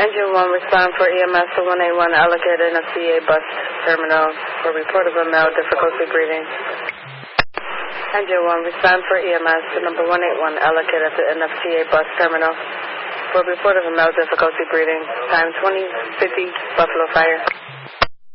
Engine 1, respond for EMS to 181 allocated NFCA bus terminal for report of a male difficulty breathing. Engine 1, respond for EMS to number 181 allocated at the NFCA bus terminal for report of a male difficulty breathing. Time 2050, Buffalo Fire.